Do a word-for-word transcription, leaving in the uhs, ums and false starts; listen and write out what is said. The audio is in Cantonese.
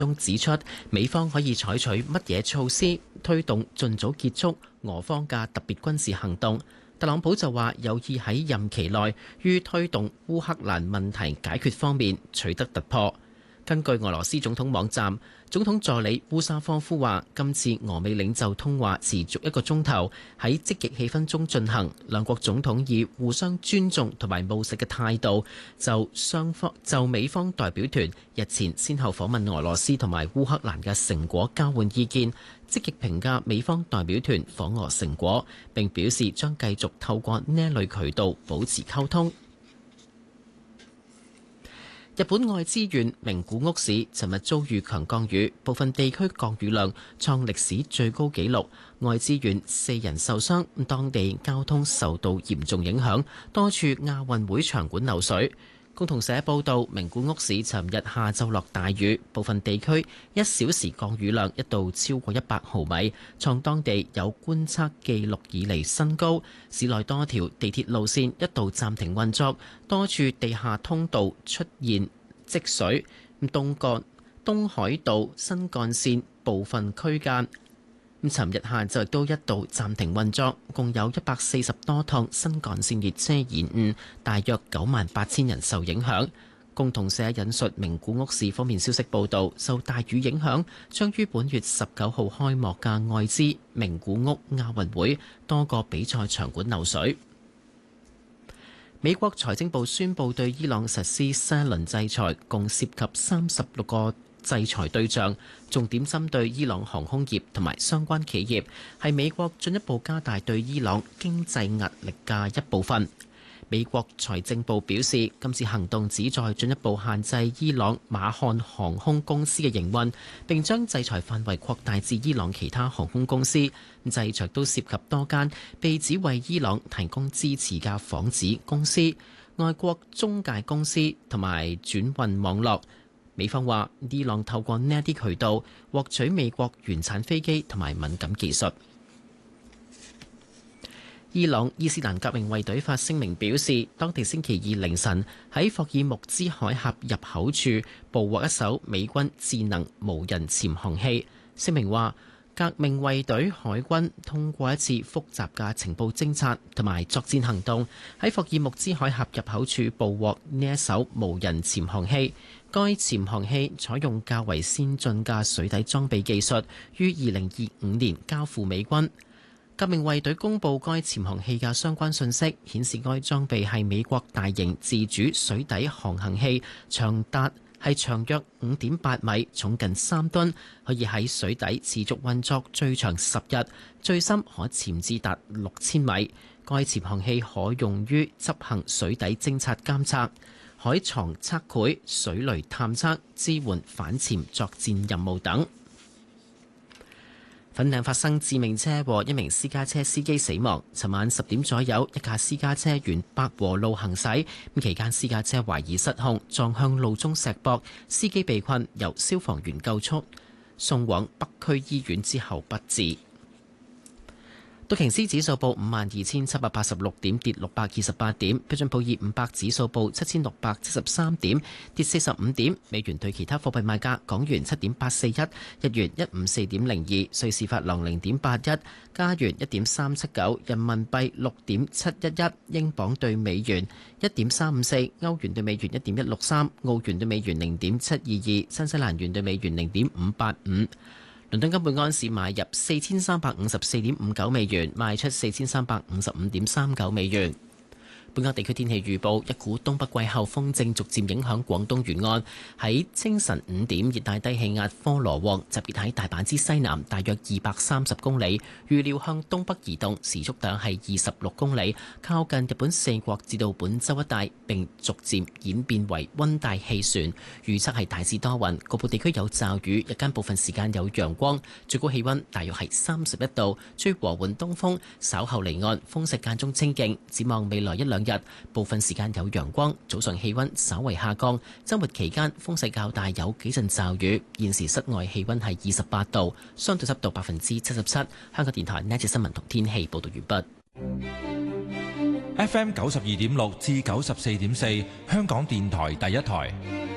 中指出，美方可以採取乜嘢措施推動盡早結束俄方嘅特別軍事行動。特朗普就話有意喺任期內於推動烏克蘭問題解決方面取得突破。根據俄羅斯總統網站，總統助理烏沙科夫話，今次俄美領袖通話持續一個鐘頭，喺積極氣氛中進行。兩國總統以互相尊重同埋務實嘅態度，就雙方就美方代表團日前先後訪問俄羅斯同埋烏克蘭嘅成果交換意見，積極評價美方代表團訪俄成果，並表示將繼續透過呢一類渠道保持溝通。日本愛知縣名古屋市尋日遭遇強降雨，部分地區降雨量創歷史最高紀錄。愛知縣四人受傷，當地交通受到嚴重影響，多處亞運會場館漏水。共同社報道，名古屋市尋日下晝落大雨，部分地區一小時降雨量一度超過一百毫米，創當地有觀測記錄以嚟新高。市內多條地鐵路線一度暫停運作，多處地下通道出現積水。東幹東海道新幹線部分區間咁，尋日下晝亦都一度暫停運作，共有一百四十多趟新幹線列車延誤，大約九萬八千人受影響。共同社引述名古屋市方面消息報導，受大雨影響，將於本月十九號開幕嘅愛知名古屋亞運會多個比賽場館漏水。美國財政部宣布對伊朗實施新一輪制裁，共涉及三十六個制裁對象，重點針對伊朗航空業同埋相關企業，係美國進一步加大對伊朗經濟壓力嘅一部分。美國財政部表示，今次行動旨在進一步限制伊朗馬漢航空公司嘅營運，並將制裁範圍擴大至伊朗其他航空公司。制裁都涉及多間被指為伊朗提供支持嘅幌子公司、外國中介公司同埋轉運網絡。美方話，伊朗透過呢一啲渠道獲取美國原產飛機同埋敏感技術。伊朗伊斯蘭革命衛隊發聲明表示，當地星期二凌晨喺霍爾木茲海峽入口處捕獲一艘美軍智能無人潛航器。聲明話，革命衛隊海軍通過一次複雜嘅情報偵察同埋作戰行動，喺霍爾木茲海峽入口處捕獲呢一艘無人潛航器。該潛航器採用較為先進嘅水底裝備技術，於二零二五年交付美軍。革命衛隊公佈該潛航器嘅相關信息，顯示該裝備係美國大型自主水底航行器，長達係長約五點八米，重近三噸，可以喺水底持續運作最長十日，最深可潛至達六千米。該潛航器可用於執行水底偵察監測、海床測繪、水雷探測、支援反潛作戰任務等。粉嶺發生致命車禍，一名私家車司機死亡。尋晚十點左右，一架私家車沿百和路行駛，咁期間私家車懷疑失控，撞向路中石壆，司機被困，由消防員救出，送往北區醫院之後不治。道瓊斯指數報五萬二千七百八十六點，跌六百二十八點。標準普爾五百指數報七千六百七十三點，跌四十五點。美元對其他貨幣賣價：港元七點八四一，日元一五四點零二，瑞士法郎零點八一，加元一點三七九，人民幣六點七一一，英鎊對美元一點三五四，歐元對美元一點一六三，澳元對美元零點七二二，新西蘭元對美元零點五八五。倫敦金每安士買入四千三百五十四點五九美元，賣出四千三百五十五點三九美元。本港地區天氣預報，一股東北季候風正逐漸影響廣東沿岸。喺清晨五點，熱帶低氣壓科羅旺集結喺大阪之西南，大約二百三十公里，預料向東北移動，時速大約係二十六公里，靠近日本四國至到本州一帶，並逐漸演變為溫帶氣旋。預測係大致多雲，局部地區有驟雨，日間部分時間有陽光，最高氣溫大約係三十一度，吹和緩東風，稍後離岸風勢間中清勁。展望未來一兩日部分時間有陽光，早上氣溫稍為下降，周末期間風勢較大，有幾陣驟雨。現時室外氣溫係二十八度，相對濕度百分之七十七。香港電台呢節新聞同天氣報道完畢。 F M 九十二點六至九十四點四，香港電台第一台。